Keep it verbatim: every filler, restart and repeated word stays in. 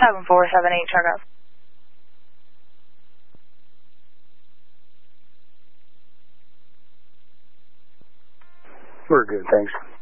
seven four seven eight, check out. We're good, thanks.